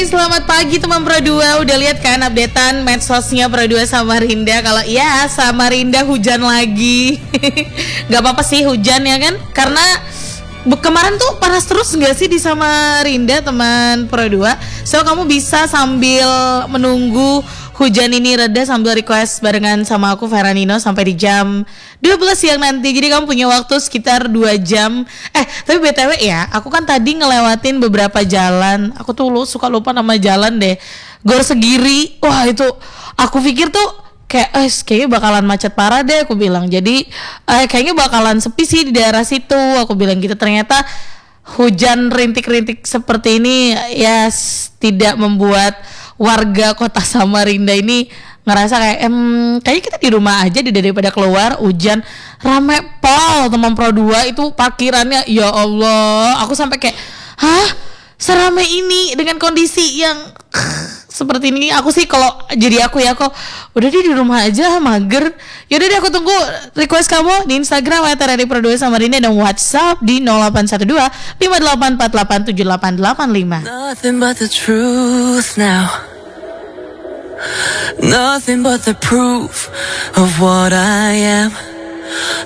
selamat pagi teman Pro 2. Udah lihat kan updatean medsosnya Pro 2 Samarinda? Kalau iya Samarinda hujan lagi. Gak apa-apa sih hujan ya kan? Karena kemarin tuh panas terus gak sih di Samarinda teman Pro 2? So kamu bisa sambil menunggu hujan ini reda sambil request barengan sama aku Feranino sampai di jam 12 siang nanti. Jadi kamu punya waktu sekitar 2 jam. Tapi BTW ya, aku kan tadi ngelewatin beberapa jalan. Aku tuh suka lupa nama jalan deh. Gor Segiri. Wah, itu aku pikir tuh kayaknya bakalan macet parah deh aku bilang. Jadi kayaknya bakalan sepi sih di daerah situ. Aku bilang gitu, ternyata hujan rintik-rintik seperti ini ya tidak membuat warga kota Samarinda ini ngerasa kayaknya kita di rumah aja daripada keluar hujan. Rame pol teman Pro 2 itu parkirannya, ya Allah, aku sampai kayak serame ini dengan kondisi yang seperti ini. Aku sih kalau jadi aku ya kok udah di rumah aja mager. Yaudah deh, aku tunggu request kamu di Instagram @radipro2 Samarinda dan WhatsApp di 0812 5848 7885. Nothing but the truth now. Nothing but the proof of what I am.